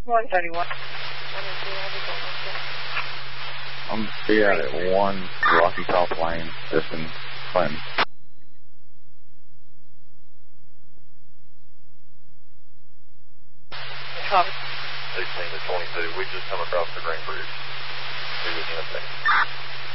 131. I'm be out at 1 Rocky Top Lane, just in Clinton. Copy. 16 to 22, we just come across the Green Bridge. See what you think.